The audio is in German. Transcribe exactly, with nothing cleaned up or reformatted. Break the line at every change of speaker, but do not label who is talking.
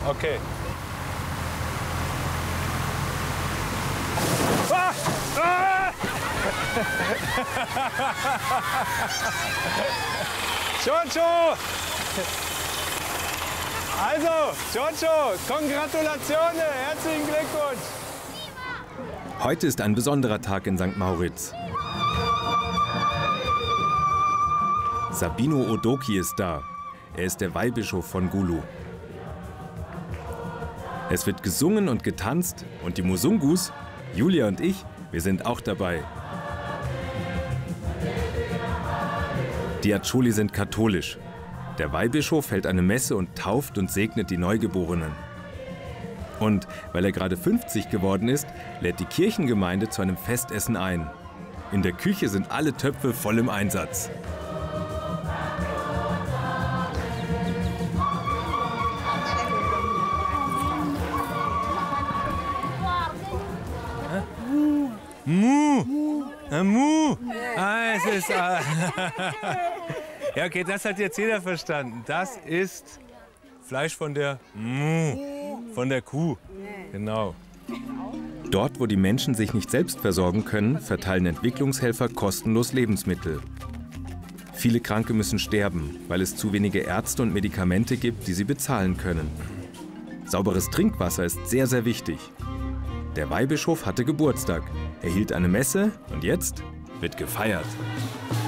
Okay. Ah! Ah! Giorgio! Also, Giorgio, Congratulazione, herzlichen Glückwunsch!
Heute ist ein besonderer Tag in Sankt Mauritz. Sabino Odoki ist da. Er ist der Weihbischof von Gulu. Es wird gesungen und getanzt und die Musungus, Julia und ich, wir sind auch dabei. Die Acholi sind katholisch. Der Weihbischof hält eine Messe und tauft und segnet die Neugeborenen. Und weil er gerade fünfzig geworden ist, lädt die Kirchengemeinde zu einem Festessen ein. In der Küche sind alle Töpfe voll im Einsatz.
Mu! Äh, Mu! Ah, es ist. Ah. Ja, okay, das hat jetzt jeder verstanden. Das ist Fleisch von der Mu, von der Kuh. Genau.
Dort, wo die Menschen sich nicht selbst versorgen können, verteilen Entwicklungshelfer kostenlos Lebensmittel. Viele Kranke müssen sterben, weil es zu wenige Ärzte und Medikamente gibt, die sie bezahlen können. Sauberes Trinkwasser ist sehr, sehr wichtig. Der Weihbischof hatte Geburtstag. Er hielt eine Messe und jetzt wird gefeiert.